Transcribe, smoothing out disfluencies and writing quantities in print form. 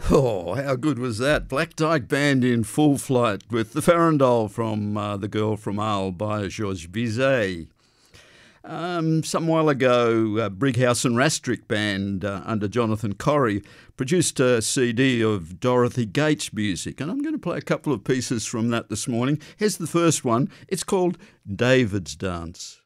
Oh, how good was that? Black Dyke Band in full flight with the Farandole from The Girl from Arles by Georges Bizet. Some while ago, Brighouse and Rastrick Band under Jonathan Corrie produced a CD of Dorothy Gates music, and I'm going to play a couple of pieces from that this morning. Here's the first one. It's called David's Dance.